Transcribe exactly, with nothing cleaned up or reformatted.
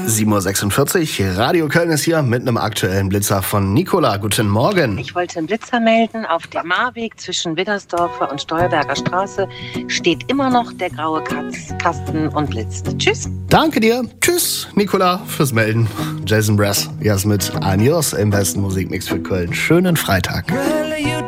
sieben Uhr sechsundvierzig, Radio Köln ist hier mit einem aktuellen Blitzer von Nicola. Guten Morgen. Ich wollte einen Blitzer melden. Auf dem Marweg zwischen Widdersdorfer und Steuerberger Straße steht immer noch der graue Katz, Kasten und blitzt. Tschüss. Danke dir. Tschüss, Nicola, fürs Melden. Jason Brass, jetzt mit I'm Yours im besten Musikmix für Köln. Schönen Freitag.